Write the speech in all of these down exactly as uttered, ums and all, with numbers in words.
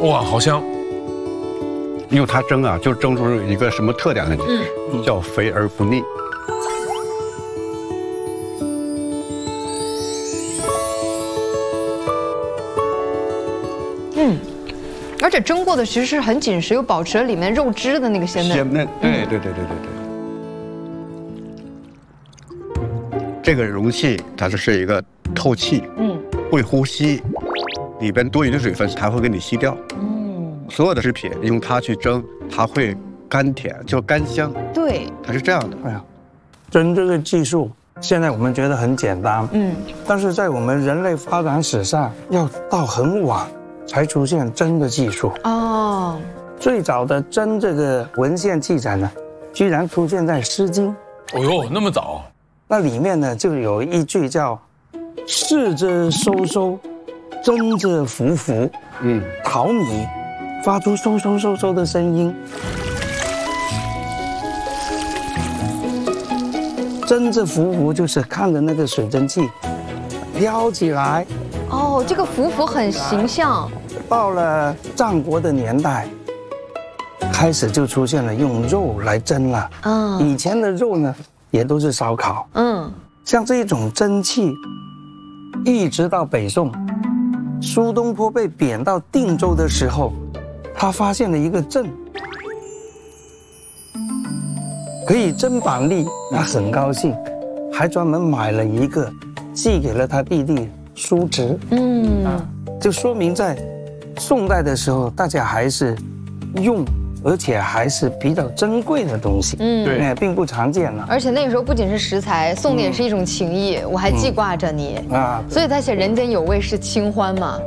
哇，好香！ 用它蒸啊，就蒸出一个什么特点来？嗯，叫肥而不腻。 嗯，而且蒸过的其实是很紧实，又保持了里面肉汁的那个鲜嫩。 鲜嫩，对对对对对对。这个容器它就是一个透气，嗯，会呼吸，里边多余的水分它会给你吸掉。嗯，所有的食品用它去蒸，它会甘甜，就甘香。 对， 它是这样的。 哎呀，蒸这个技术，现在我们觉得很简单，嗯，但是在我们人类发展史上，要到很晚才出现蒸的技术。哦，最早的蒸这个文献记载呢，居然出现在《诗经》。 哦呦，那么早？ 那里面呢就有一句叫“试之收收，蒸之浮浮”，嗯，淘米发出收收收收的声音，蒸之浮浮就是看着那个水蒸气撩起来。 哦，这个浮浮很形象。 到了战国的年代，开始就出现了用肉来蒸了。嗯，以前的肉呢也都是烧烤。嗯，像这种蒸汽，一直到北宋，苏东坡被贬到定州的时候，他发现了一个阵，可以蒸板栗，他很高兴，还专门买了一个，寄给了他弟弟叔侄。嗯，就说明在宋代的时候，大家还是用，而且还是比较珍贵的东西。嗯，对，并不常见了。 而且那个时候不仅是食材，送的也是一种情谊，我还记挂着你啊。所以他写“人间有味是清欢”嘛。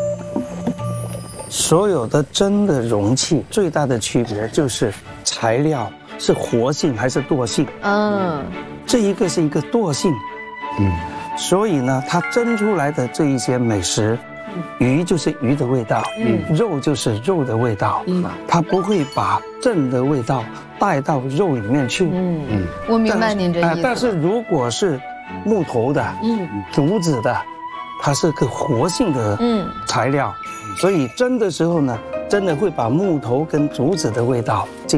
所有的蒸的容器最大的区别就是材料是活性还是惰性。嗯，这一个是一个惰性。嗯，所以呢，它蒸出来的这一些美食。鱼就是鱼的味道，嗯，肉就是肉的味道，嗯，它不会把正的味道带到肉里面去，嗯嗯，我明白您这意思。 但是如果是木头的，嗯，竹子的，它是个活性的嗯材料，所以蒸的时候呢，真的会把木头跟竹子的味道。